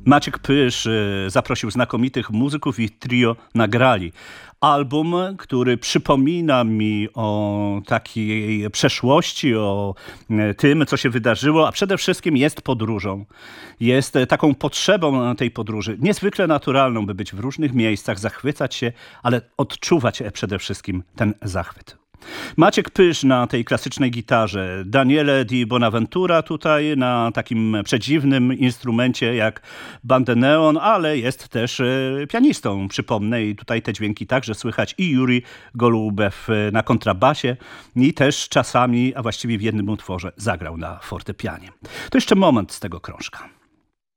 Maciek Pysz zaprosił znakomitych muzyków i trio nagrali album, który przypomina mi o takiej przeszłości, o tym, co się wydarzyło, a przede wszystkim jest podróżą. Jest taką potrzebą tej podróży, niezwykle naturalną, by być w różnych miejscach, zachwycać się, ale odczuwać przede wszystkim ten zachwyt. Maciek Pysz na tej klasycznej gitarze, Daniele Di Bonaventura tutaj na takim przedziwnym instrumencie jak bandeneon, ale jest też pianistą, przypomnę, i tutaj te dźwięki także słychać, i Juri Golubew na kontrabasie i też czasami, a właściwie w jednym utworze zagrał na fortepianie. To jeszcze moment z tego krążka.